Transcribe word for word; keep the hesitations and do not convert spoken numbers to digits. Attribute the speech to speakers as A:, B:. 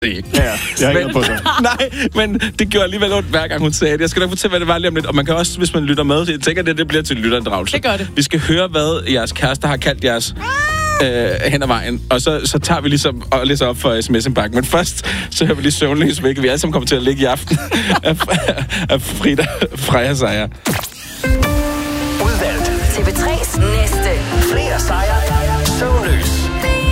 A: Ikke.
B: Ja, ja. Jeg har ikke
A: men,
B: noget på det.
A: Nej, men det gjorde alligevel ondt, hver gang hun sagde det. Jeg skal nok fortælle, hvad det var lige om lidt. Og man kan også, hvis man lytter med, så jeg tænker, at det, det bliver til lytterinddragelse.
C: Det gør det.
A: Vi skal høre, hvad jeres kæreste har kaldt jeres øh, hen ad vejen. Og så, så tager vi ligesom og læser op for sms'en-bakken. Men først, så hører vi lige Søvnløs, hvilket vi alle sammen kommer til at ligge i aften af, af Frida Freja Sejr.
D: Udvalgt. T V tre's næste. Flere sejre. Søvnløs.